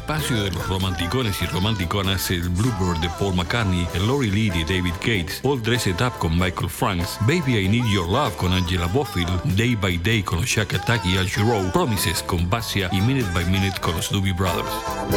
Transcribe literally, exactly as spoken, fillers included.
espacio de los romanticones y romanticonas, el Bluebird de Paul McCartney, el Lori Lee de David Gates, All Dressed Up con Michael Franks, Baby I Need Your Love con Angela Bofill, Day by Day con los Shack Attack y Al Jarreau, Promises con Basia y Minute by Minute con los Doobie Brothers.